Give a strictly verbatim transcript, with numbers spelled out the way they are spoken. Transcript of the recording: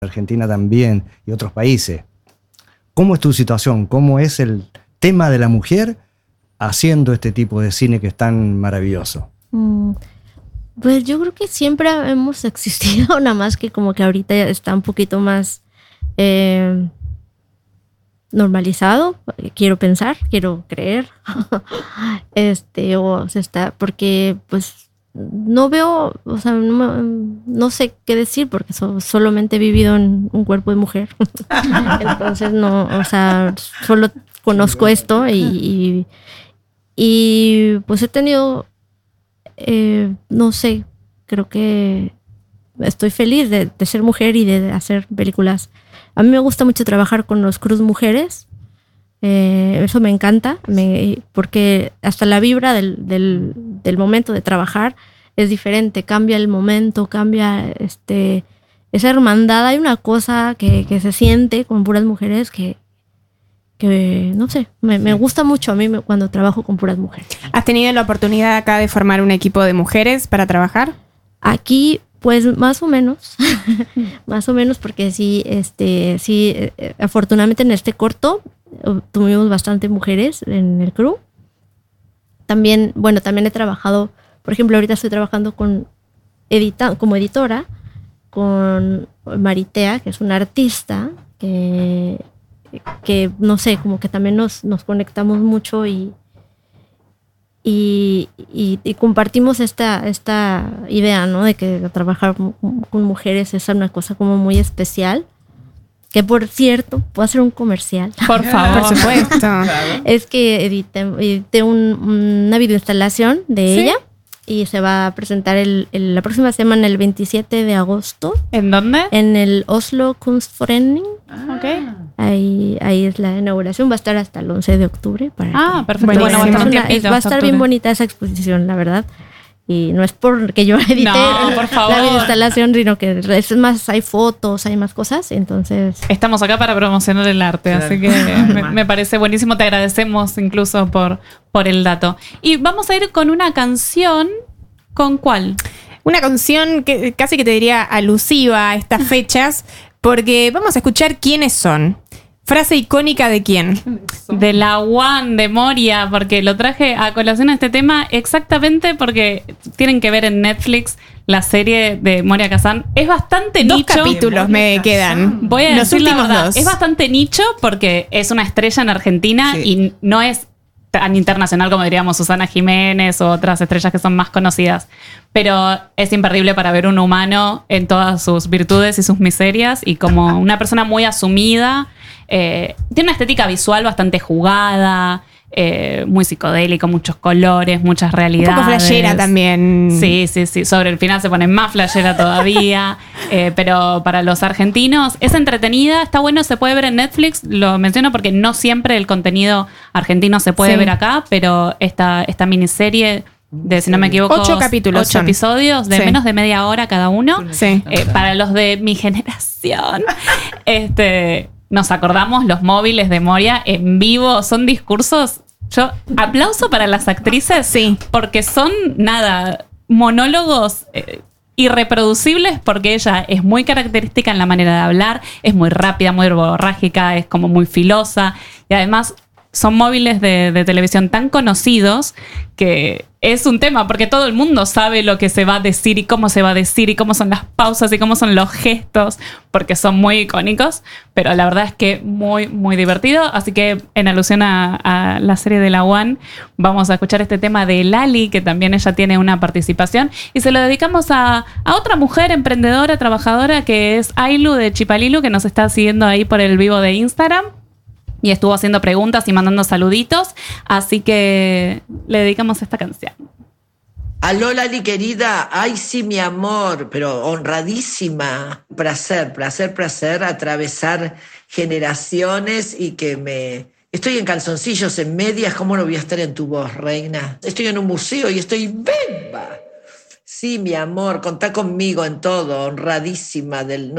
Argentina también y otros países. ¿Cómo es tu situación? ¿Cómo es el tema de la mujer haciendo este tipo de cine que es tan maravilloso? Mm, pues yo creo que siempre hemos existido, nada más que como que ahorita está un poquito más eh, normalizado, quiero pensar, quiero creer. este, o se está, porque pues no veo, o sea, no, no sé qué decir porque so, solamente he vivido en un cuerpo de mujer. Entonces no, o sea, solo conozco esto y, y, y pues he tenido, eh, no sé, creo que estoy feliz de, de ser mujer y de hacer películas. A mí me gusta mucho trabajar con los crews mujeres. Eh, eso me encanta, me, porque hasta la vibra del, del, del momento de trabajar es diferente, cambia el momento, cambia este, esa hermandad. Hay una cosa que, que se siente con puras mujeres que, que no sé, me, me gusta mucho a mí cuando trabajo con puras mujeres. ¿Has tenido la oportunidad acá de formar un equipo de mujeres para trabajar? Aquí, pues más o menos, más o menos, porque sí, este, sí, eh, afortunadamente en este corto tuvimos bastante mujeres en el crew. También, bueno, también he trabajado, por ejemplo, ahorita estoy trabajando con edita, como editora con Maritea, que es una artista que, que no sé, como que también nos, nos conectamos mucho y, y, y, y compartimos esta, esta idea, ¿no? De que trabajar con, con mujeres es una cosa como muy especial. Que por cierto, ¿puedo hacer un comercial? Por favor. Por supuesto. Es que edité, edité un, una videoinstalación de ¿Sí? ella y se va a presentar el, el, la próxima semana, el veintisiete de agosto. ¿En dónde? En el Oslo Kunstforening. Ah, okay. Ahí, ahí es la inauguración, va a estar hasta el once de octubre. Para ah, que, perfecto. Bueno, bueno, va, una, es, va a estar octubre. Bien bonita esa exposición, la verdad. Y no es porque yo edité no, por favor. la videoinstalación, sino que es más, hay fotos, hay más cosas, entonces... Estamos acá para promocionar el arte, claro. Así que me, me parece buenísimo. Te agradecemos incluso por, por el dato. Y vamos a ir con una canción. ¿Con cuál? Una canción que casi que te diría alusiva a estas fechas, porque vamos a escuchar quiénes son. Frase icónica de quién. De la One, de Moria, porque lo traje a colación a este tema exactamente porque tienen que ver en Netflix la serie de Moria Kazan. Es bastante dos nicho. Dos capítulos me quedan. Voy a Los decir últimos la verdad, dos. es bastante nicho porque es una estrella en Argentina sí. Y no es tan internacional como diríamos Susana Jiménez o otras estrellas que son más conocidas. Pero es imperdible para ver un humano en todas sus virtudes y sus miserias y como una persona muy asumida. Eh, tiene una estética visual bastante jugada, eh, muy psicodélico, muchos colores, muchas realidades. Un poco flashera también. Sí, sí, sí. Sobre el final se pone más flashera todavía. eh, pero para los argentinos es entretenida, está bueno, se puede ver en Netflix. Lo menciono porque no siempre el contenido argentino se puede sí. ver acá, pero esta, esta miniserie... de, si no me equivoco, ocho capítulos, ocho son. episodios de sí. menos de media hora cada uno. Sí. Eh, para los de mi generación, este, nos acordamos los móviles de Moria en vivo, son discursos. Yo aplauso para las actrices, sí. porque son nada monólogos eh, irreproducibles, porque ella es muy característica en la manera de hablar, es muy rápida, muy verborrágica, es como muy filosa y además son móviles de, de televisión tan conocidos que es un tema, porque todo el mundo sabe lo que se va a decir y cómo se va a decir y cómo son las pausas y cómo son los gestos, porque son muy icónicos, pero la verdad es que muy, muy divertido. Así que en alusión a, a la serie de la One, vamos a escuchar este tema de Lali, que también ella tiene una participación, y se lo dedicamos a, a otra mujer emprendedora, trabajadora, que es Ailu de Chipalilu, que nos está siguiendo ahí por el vivo de Instagram. Y estuvo haciendo preguntas y mandando saluditos. Así que le dedicamos esta canción. Aló, Lali, querida. Ay, sí, mi amor, pero honradísima. Placer, placer, placer atravesar generaciones y que me... Estoy en calzoncillos, en medias. ¿Cómo no voy a estar en tu voz, reina? Estoy en un museo y estoy bemba. Sí, mi amor, contá conmigo en todo. Honradísima del...